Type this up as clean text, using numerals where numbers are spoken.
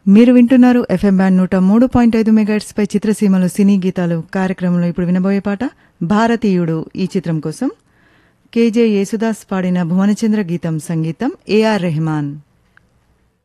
మీరు వింటున్నారు FM band 103.5 megahertz పై చిత్రసీమలు సినీ గీతాలు కార్యక్రమంలో ఇప్పుడు వినబోయే పాట భారతీయుడు ఈ చిత్రం కోసం కేజే యేసుదాస్ పాడిన భువనచంద్ర గీతం సంగీతం ఏఆర్ రెహమాన్.